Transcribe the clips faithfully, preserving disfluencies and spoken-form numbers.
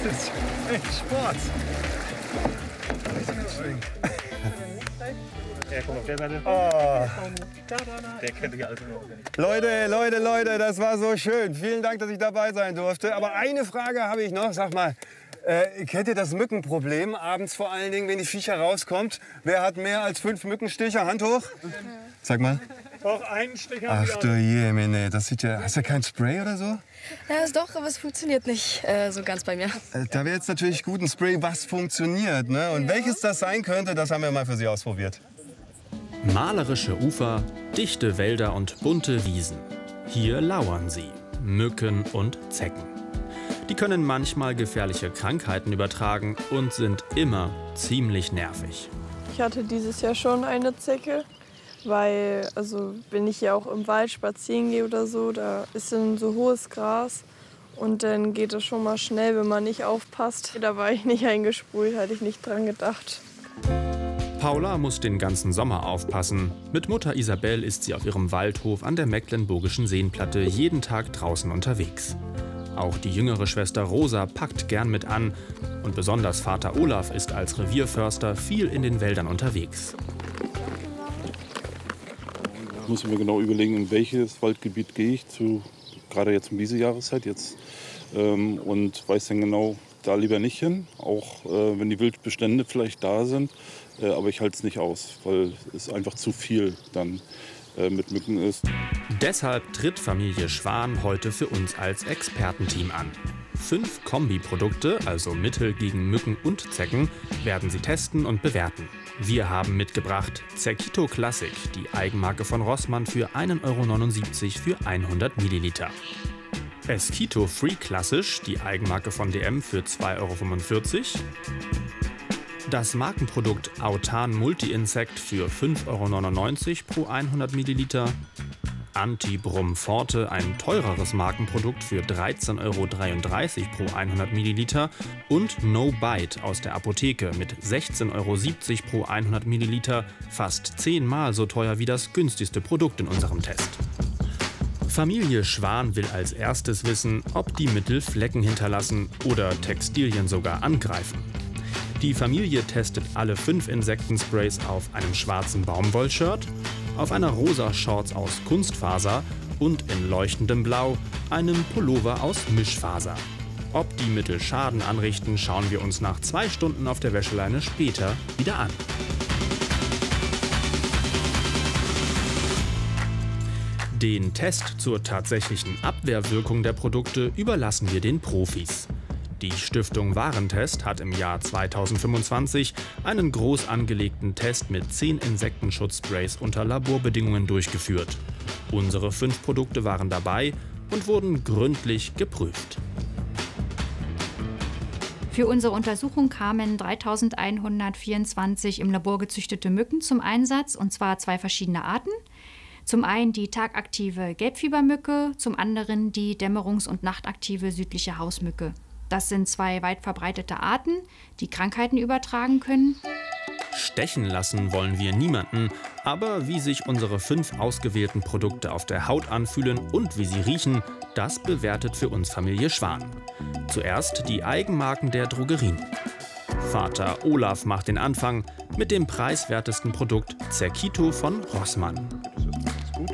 ist echt Sport. Ja, komm auf der Seite. Oh. Der kennt ja alles noch. Leute, Leute, Leute, das war so schön. Vielen Dank, dass ich dabei sein durfte. Aber eine Frage habe ich noch. Sag mal, äh, kennt ihr das Mückenproblem? Abends vor allen Dingen, wenn die Viecher rauskommt. Wer hat mehr als fünf Mückenstiche? Hand hoch. Sag mal. Doch, einen Stich haben Ach du Jemine, das sieht ja... Hast du kein Spray oder so? Ja, ist doch, aber es funktioniert nicht äh, so ganz bei mir. Äh, Da wäre jetzt natürlich gut ein Spray, was funktioniert. Ne? Und ja. welches das sein könnte, das haben wir mal für Sie ausprobiert. Malerische Ufer, dichte Wälder und bunte Wiesen. Hier lauern sie, Mücken und Zecken. Die können manchmal gefährliche Krankheiten übertragen und sind immer ziemlich nervig. Ich hatte dieses Jahr schon eine Zecke, weil, also wenn ich ja auch im Wald spazieren gehe oder so, da ist dann so hohes Gras und dann geht es schon mal schnell, wenn man nicht aufpasst. Da war ich nicht eingesprüht, hatte ich nicht dran gedacht. Paula muss den ganzen Sommer aufpassen. Mit Mutter Isabel ist sie auf ihrem Waldhof an der Mecklenburgischen Seenplatte jeden Tag draußen unterwegs. Auch die jüngere Schwester Rosa packt gern mit an. Und besonders Vater Olaf ist als Revierförster viel in den Wäldern unterwegs. Ich muss mir genau überlegen, in welches Waldgebiet gehe ich, zu, gerade jetzt um diese Jahreszeit jetzt. Ähm, und weiß dann genau, da lieber nicht hin, auch äh, wenn die Wildbestände vielleicht da sind. Äh, aber ich halte es nicht aus, weil es einfach zu viel dann äh, mit Mücken ist. Deshalb tritt Familie Schwan heute für uns als Expertenteam an. Fünf Kombiprodukte, also Mittel gegen Mücken und Zecken, werden sie testen und bewerten. Wir haben mitgebracht Zerkito Classic, die Eigenmarke von Rossmann, für ein Euro neunundsiebzig für hundert Milliliter. Esquito Free Klassisch, die Eigenmarke von D M, für zwei Euro fünfundvierzig. Das Markenprodukt Autan Multi-Insect für fünf Euro neunundneunzig pro hundert Milliliter. Anti-Brumm Forte, ein teureres Markenprodukt, für dreizehn Euro dreiunddreißig pro hundert Milliliter. Und No Bite aus der Apotheke mit sechzehn Euro siebzig pro hundert Milliliter, fast zehnmal so teuer wie das günstigste Produkt in unserem Test. Familie Schwan will als erstes wissen, ob die Mittel Flecken hinterlassen oder Textilien sogar angreifen. Die Familie testet alle fünf Insektensprays auf einem schwarzen Baumwollshirt, auf einer rosa Shorts aus Kunstfaser und in leuchtendem Blau einem Pullover aus Mischfaser. Ob die Mittel Schaden anrichten, schauen wir uns nach zwei Stunden auf der Wäscheleine später wieder an. Den Test zur tatsächlichen Abwehrwirkung der Produkte überlassen wir den Profis. Die Stiftung Warentest hat im Jahr zweitausendfünfundzwanzig einen groß angelegten Test mit zehn Insektenschutzsprays unter Laborbedingungen durchgeführt. Unsere fünf Produkte waren dabei und wurden gründlich geprüft. Für unsere Untersuchung kamen dreitausendeinhundertvierundzwanzig im Labor gezüchtete Mücken zum Einsatz, und zwar zwei verschiedene Arten. Zum einen die tagaktive Gelbfiebermücke, zum anderen die dämmerungs- und nachtaktive südliche Hausmücke. Das sind zwei weit verbreitete Arten, die Krankheiten übertragen können. Stechen lassen wollen wir niemanden, aber wie sich unsere fünf ausgewählten Produkte auf der Haut anfühlen und wie sie riechen, das bewertet für uns Familie Schwan. Zuerst die Eigenmarken der Drogerien. Vater Olaf macht den Anfang mit dem preiswertesten Produkt Zerkito von Rossmann. Gut.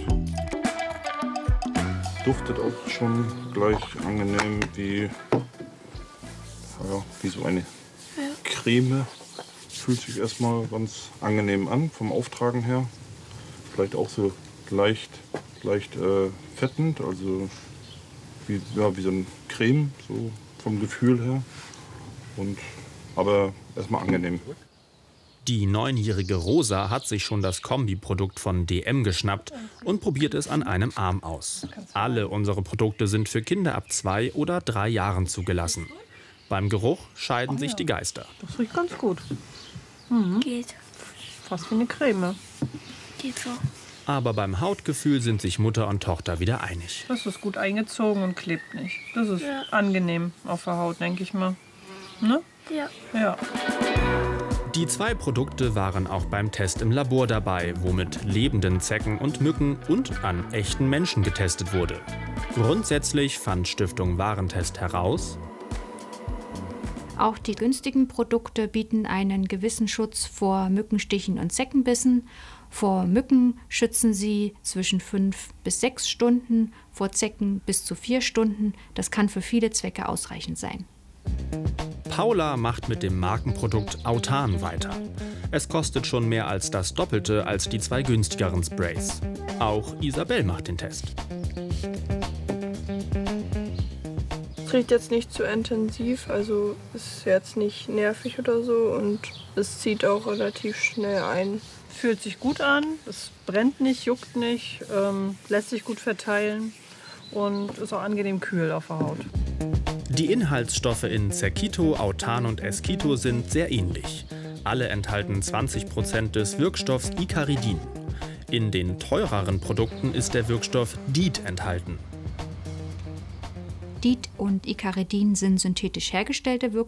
Duftet auch schon gleich angenehm wie, ja, wie so eine Creme. Fühlt sich erstmal ganz angenehm an vom Auftragen her. Vielleicht auch so leicht, leicht äh, fettend, also wie, ja, wie so eine Creme, so vom Gefühl her. Und, aber erstmal angenehm. Die neunjährige Rosa hat sich schon das Kombiprodukt von D M geschnappt und probiert es an einem Arm aus. Alle unsere Produkte sind für Kinder ab zwei oder drei Jahren zugelassen. Beim Geruch scheiden sich die Geister. Das riecht ganz gut. Mhm. Geht. Fast wie eine Creme. Geht so. Aber beim Hautgefühl sind sich Mutter und Tochter wieder einig. Das ist gut eingezogen und klebt nicht. Das ist Ja. angenehm auf der Haut, denke ich mal. Ne? Ja. Ja. Die zwei Produkte waren auch beim Test im Labor dabei, wo mit lebenden Zecken und Mücken und an echten Menschen getestet wurde. Grundsätzlich fand Stiftung Warentest heraus: Auch die günstigen Produkte bieten einen gewissen Schutz vor Mückenstichen und Zeckenbissen. Vor Mücken schützen sie zwischen fünf bis sechs Stunden, vor Zecken bis zu vier Stunden. Das kann für viele Zwecke ausreichend sein. Paula macht mit dem Markenprodukt Autan weiter. Es kostet schon mehr als das Doppelte als die zwei günstigeren Sprays. Auch Isabel macht den Test. Es riecht jetzt nicht zu intensiv, also ist jetzt nicht nervig oder so und es zieht auch relativ schnell ein. Fühlt sich gut an, es brennt nicht, juckt nicht, ähm, lässt sich gut verteilen und ist auch angenehm kühl auf der Haut. Die Inhaltsstoffe in Zerkito, Autan und Eskito sind sehr ähnlich. Alle enthalten zwanzig Prozent des Wirkstoffs Icaridin. In den teureren Produkten ist der Wirkstoff DEET enthalten. DEET und Icaridin sind synthetisch hergestellte Wirkstoffe.